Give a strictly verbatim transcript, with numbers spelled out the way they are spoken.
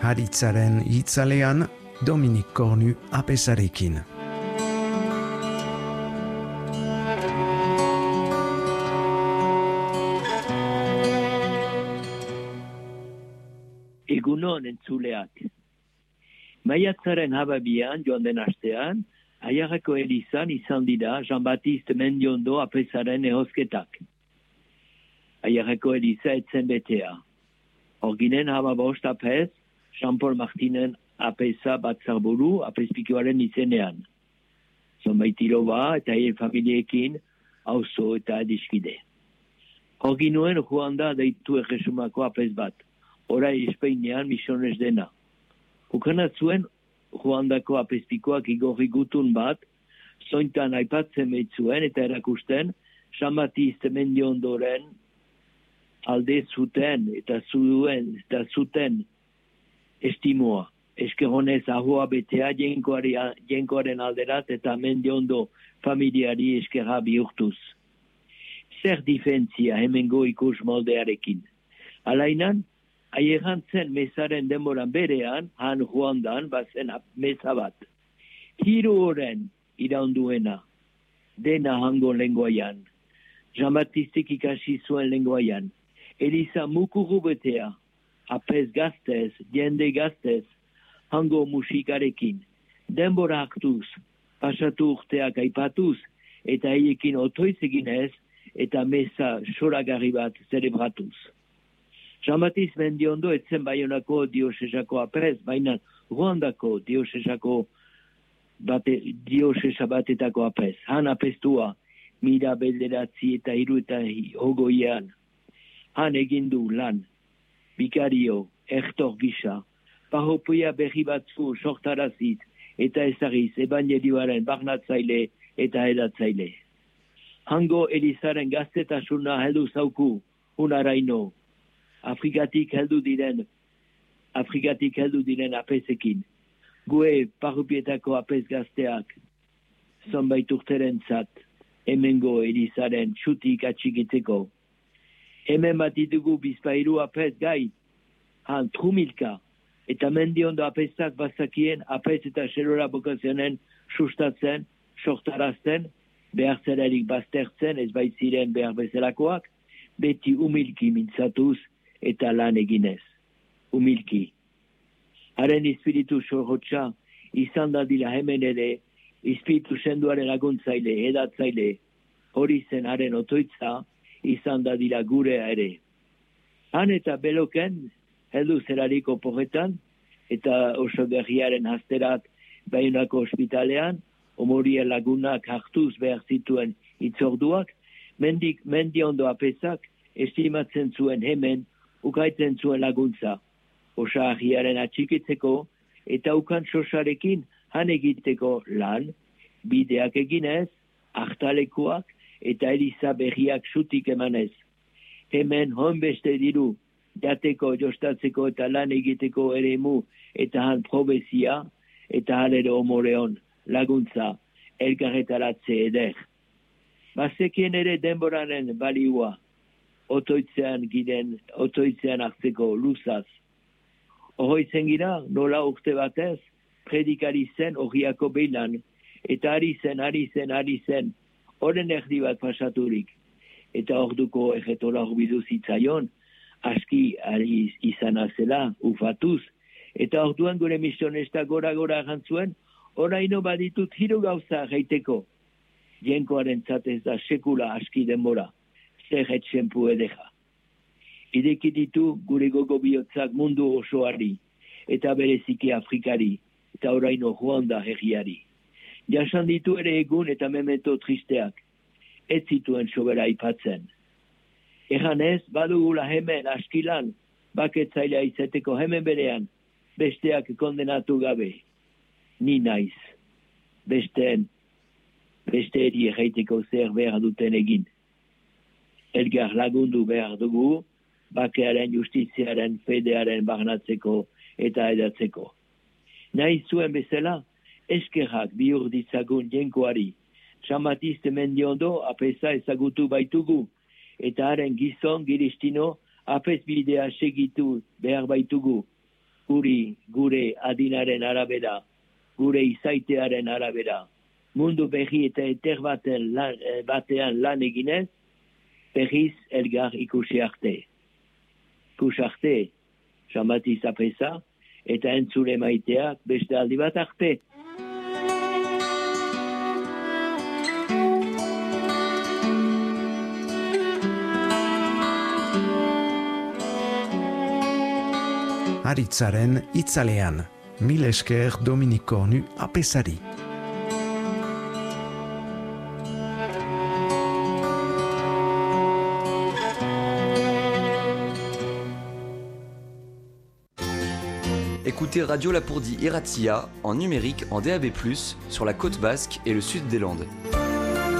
Haritzaren itzalean Dominik Kornu apesarekin. Egunon entzuleak. Maiatzaren hababian joan den astean, Aiarako elizan izan dira Jean-Baptiste Mendiondo apesaren ehozketak. Aiarako eliza etzen betea. Orginen hababost apes, Jean-Paul Martinen apesa batzarburu apespikioaren izenean. Zonbaitiloba eta hien familiekin auzo eta adiskide. Orginuen Juanda deitu erresumako apes bat. Orai Espeinean misiones dena. Ukanatzuen Juandako apespikoak igorri gutun bat, zointan aipatzen meitzuen eta erakusten Jean-Baptiste Mendiondoren alde zuten eta zuen eta zuten estimoa. Eskeronez ahoa betea jenkoaren alderat eta Mendiondo familiari eskerra bihurtuz. Zer difentzia hemengo ikus moldearekin. Alainan, aieran zen mesaren denboran berean, han Juandan, bazen mesa bat. Hiru horren iraunduena, dena hango lengoaian. Jean-Baptistek ikasi zuen lengoaian. Eliza mukuru betea, apes gaztez, jende gaztez, hango musikarekin. Denbora hartuz, pasatu urteak aipatuz, eta haiekin otoiz eginez, eta mesa soragarri bat zelebratuz. Jean-Baptiste Mendiondo etzen Baionako diosesako apes, baina Ruandako diosesako bate, diosesa batetako apes. Han apestua, mira bederatzi eta hiru eta hogoian. Han egindu lan, bikario, ertor gisa, pahopoia berri batzu sortarazit eta ezagiz ebangelioaren barnatzaile eta edatzaile. Hango elizaren gaztetasuna heldu zauku, unaraino, Afrikatik heldu diren, Afrikatik heldu diren apesekin. Gue parrupietako apes gazteak, zonbait urteren zat, hemengo elizaren txutik atxikitzeko. Hemen bat ditugu bizpairu apes gai, han trumilka, eta Mendiondo apesak bazakien apes eta xerora bokazionen sustatzen, sortarazten, behar zelarik baztertzen, ez baitziren behar bezalakoak, beti umilki mintzatuz, eta lan eginez, umilki. Haren espiritu sorhotxa, izan dadila hemen ere, espiritu senduaren laguntzaile, edatzaile, hori zen haren otoitza, izan dadila gure ere. Han eta beloken, heldu zerariko porretan, eta oso gerriaren hasterat Baionako ospitalean, omorien lagunak hartuz behar zituen itzorduak, mendik Mendiondo apesak, estimatzen zuen hemen, ukaitzen zuen laguntza, osahiaren atxikitzeko, eta ukan sosarekin han egiteko lan, bideak eginez, hartalekoak, eta eliza berriak sutik emanez. Hemen honbeste diru, jateko, jostatzeko eta lan egiteko eremu, eta han probezia, eta halero omoreon, laguntza, elgarretaratze eder. Bazekien ere denboraren baliua, otoitzean giden, otoitzean hartzeko luzaz. Ohoitzen gira, nola urte batez, predikari zen horiako beilan, eta ari zen, ari zen, ari zen, horren erdi bat pasaturik. Eta orduko erretola horbidu zitzaion, aski ari izan azela, ufatuz, eta orduan gure misionesta gora-gora agantzuen, oraino baditut hiru gauza geiteko. Jenkoaren zatez da sekula aski denbora. Zer etxenpu edeja. Ideki ditu gure gogo bihotzak mundu osoari, eta bereziki Afrikari, eta oraino Juanda herriari. Jasan ditu ere egun eta memento tristeak, ez zituen sobera aipatzen. Eganez, badugula hemen askilan, baketzailea izateko hemen berean, besteak kondenatu gabe. Ni naiz, besteen, beste eri egeiteko zer behar duten egin. Elgar lagundu behar dugu, bakearen, justiziaren, fedearen barnatzeko eta edatzeko. Nahi zuen bezala, eskerrak bihur ditzagun jenkoari. Jean-Baptiste Mendiondo apesa ezagutu baitugu, eta haren gizon giristino apes bidea segitu behar baitugu. guri gure adinaren arabera, gure izaitearen arabera, mundu berri eta eter baten lan, batean lan eginez, berriz elgar ikusi arte. Ikus arte, Jean-Baptiste Apeza, eta entzule maiteak beste aldi bat arte. Aritzaren itzalean, mil esker Dominik Cornu Apezari. Écoutez Radio Lapourdie Iratia en numérique en D A B plus, sur la côte basque et le sud des Landes.